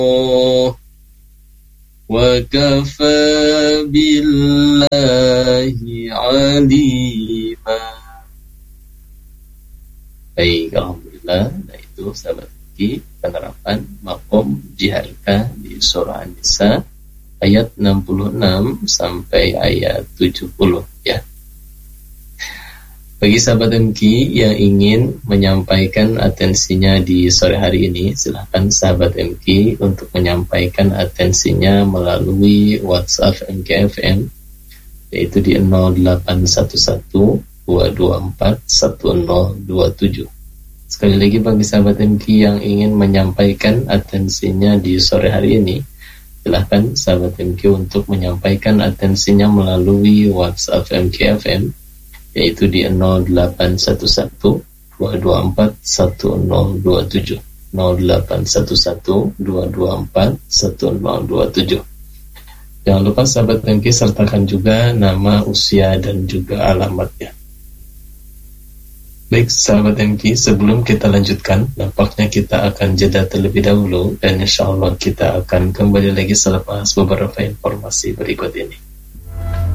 وكفى بالله عليما. Baik, alhamdulillah. Nah itu sahabat fikih penerapan maqam jiharka di surah An-Nisa ayat 66 sampai ayat 70 ya. Bagi sahabat MQ yang ingin menyampaikan atensinya di sore hari ini, silahkan sahabat MQ untuk menyampaikan atensinya melalui WhatsApp MKFM, yaitu di 0811 224 1027. Sekali lagi bagi sahabat MQ yang ingin menyampaikan atensinya di sore hari ini, silahkan sahabat MQ untuk menyampaikan atensinya melalui WhatsApp MKFM, yaitu di 0811 224 1027 0811 224 1027. Jangan lupa sahabat MQ sertakan juga nama, usia, dan juga alamatnya. Baik sahabat MQ, sebelum kita lanjutkan, nampaknya kita akan jeda terlebih dahulu, dan insya Allah kita akan kembali lagi selepas beberapa informasi berikut ini.